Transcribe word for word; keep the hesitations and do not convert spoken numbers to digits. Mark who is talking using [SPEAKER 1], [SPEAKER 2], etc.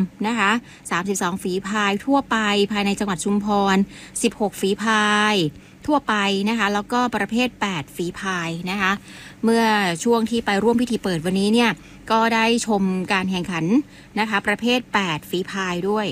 [SPEAKER 1] นะคะสามสิบสองฝีพายทั่วไปภายในจังหวัดชุมพรสิบหกฝีพายทั่วไปนะคะแล้วก็ประเภทแปดฝีพายนะคะเมื่อช่วงที่ไปร่วมพิธีเปิดวันนี้เนี่ยก็ได้ชมการแข่งขันนะคะประเภทแปดฝีพายด้วย